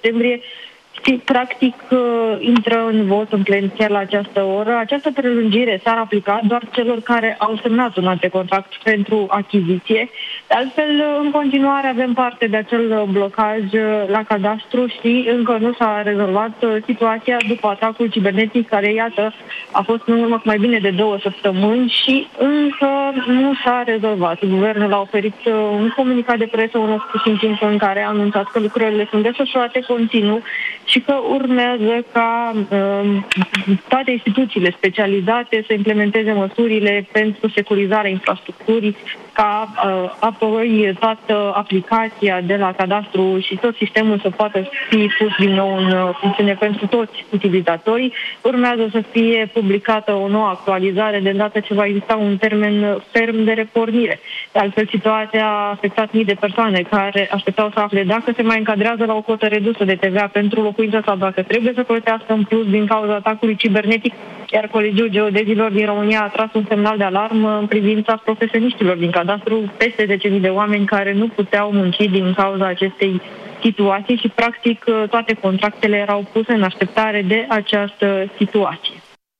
septembrie, practic intră în vot în plen chiar la această oră. Această prelungire s-ar aplica doar celor care au semnat un antecontract pentru achiziție. De altfel, în continuare avem parte de acel blocaj la cadastru și încă nu s-a rezolvat situația după atacul cibernetic care, iată, a fost în urmă cu mai bine de 2 săptămâni și încă nu s-a rezolvat. Guvernul a oferit un comunicat de presă în timp în care a anunțat că lucrările sunt desfășurate continuu și că urmează ca toate instituțiile specializate să implementeze măsurile pentru securizarea infrastructurii, ca apoi toată aplicația de la cadastru și tot sistemul să poată fi pus din nou în funcțiune pentru toți utilizatorii. Urmează să fie publicată o nouă actualizare de îndată ce va exista un termen ferm de repornire. De altfel, situația a afectat mii de persoane care așteptau să afle dacă se mai încadrează la o cotă redusă de TVA pentru locuință sau dacă trebuie să plătească în plus din cauza atacului cibernetic, iar Colegiul Geodezilor din România a tras un semnal de alarmă în privința profesioniștilor din cadastru, peste 10.000 de oameni care nu puteau munci din cauza acestei situații și, practic, toate contractele erau puse în așteptare de această situație.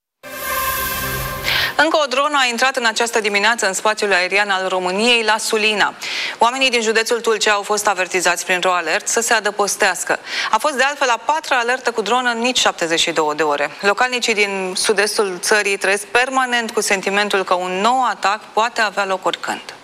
Încă o dronă a intrat în această dimineață în spațiul aerian al României la Sulina. Oamenii din județul Tulcea au fost avertizați printr-o alertă să se adăpostească. A fost de altfel a 4-a alertă cu dronă în nici 72 de ore. Localnicii din sud-estul țării trăiesc permanent cu sentimentul că un nou atac poate avea loc oricând.